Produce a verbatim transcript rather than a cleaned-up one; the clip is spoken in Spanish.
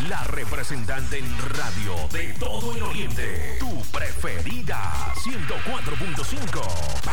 La representante en radio de todo el oriente. Tu preferida, ciento cuatro punto cinco.